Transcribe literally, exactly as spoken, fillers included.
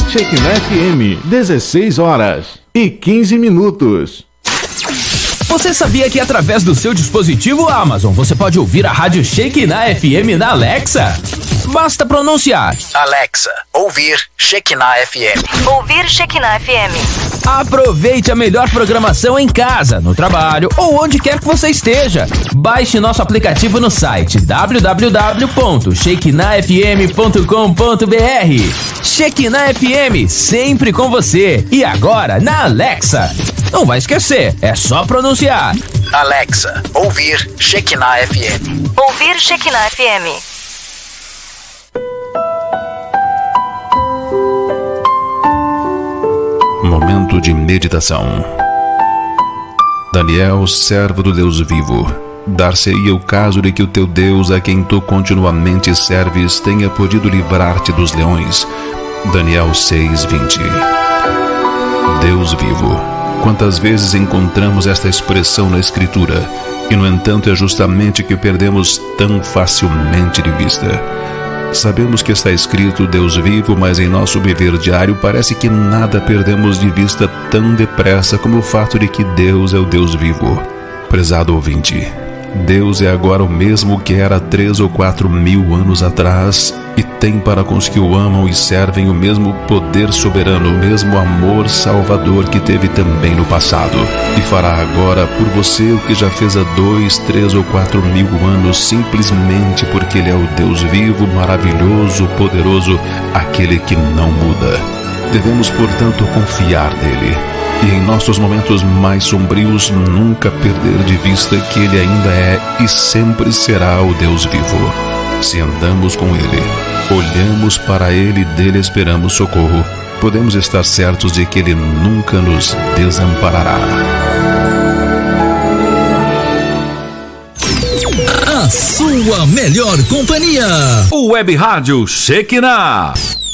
Shekinah F M, dezesseis horas e quinze minutos. Você sabia que através do seu dispositivo Amazon você pode ouvir a rádio Shekinah F M na Alexa? Basta pronunciar: Alexa, ouvir Shekinah F M. Ouvir Shekinah F M. Aproveite a melhor programação em casa, no trabalho ou onde quer que você esteja. Baixe nosso aplicativo no site w w w ponto shekinah f m ponto com ponto b r. Shekinah F M, sempre com você. E agora na Alexa. Não vai esquecer, é só pronunciar: Alexa, ouvir Shekinah F M. Ouvir Shekinah F M. Momento de meditação. Daniel, servo do Deus vivo, dar-se-ia o caso de que o teu Deus, a quem tu continuamente serves, tenha podido livrar-te dos leões. Daniel seis, vinte. Deus vivo. Quantas vezes encontramos esta expressão na Escritura, e no entanto é justamente que perdemos tão facilmente de vista. Sabemos que está escrito Deus vivo, mas em nosso viver diário parece que nada perdemos de vista tão depressa como o fato de que Deus é o Deus vivo. Prezado ouvinte, Deus é agora o mesmo que era três ou quatro mil anos atrás e tem para com os que o amam e servem o mesmo poder soberano, o mesmo amor salvador que teve também no passado, e fará agora por você o que já fez há dois, três ou quatro mil anos, simplesmente porque Ele é o Deus vivo, maravilhoso, poderoso, aquele que não muda. Devemos, portanto, confiar nele e em nossos momentos mais sombrios nunca perder de vista que Ele ainda é e sempre será o Deus vivo. Se andamos com Ele, olhamos para Ele e dele esperamos socorro, podemos estar certos de que Ele nunca nos desamparará. A sua melhor companhia. O Web Rádio Shekinah.